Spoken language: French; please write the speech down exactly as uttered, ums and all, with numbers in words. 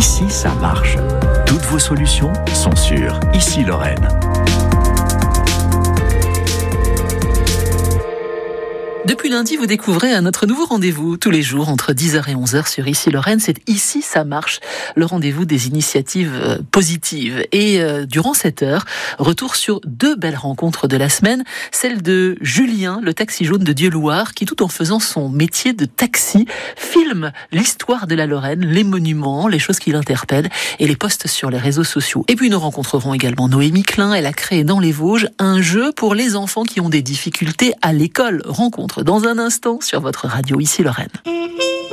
Ici, ça marche. Toutes vos solutions sont sur Ici Lorraine. Depuis lundi, vous découvrez un autre nouveau rendez-vous tous les jours entre dix heures et onze heures sur Ici Lorraine. C'est Ici ça marche, le rendez-vous des initiatives positives. Et euh, durant cette heure, retour sur deux belles rencontres de la semaine. Celle de Julien, le taxi jaune de Dieulouard, qui tout en faisant son métier de taxi, filme l'histoire de la Lorraine, les monuments, les choses qui l'interpellent et les poste sur les réseaux sociaux. Et puis nous rencontrerons également Noémie Klein. Elle a créé dans les Vosges un jeu pour les enfants qui ont des difficultés à l'école. Rencontre dans un instant sur votre radio Ici Lorraine.